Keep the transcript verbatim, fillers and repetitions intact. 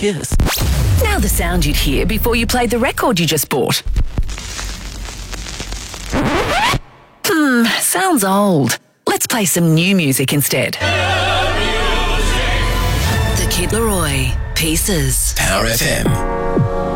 kiss. Now the sound you'd hear before you played the record you just bought. Hmm, sounds old. Let's play some new music instead. The Kid Laroi, Pieces. Power F M.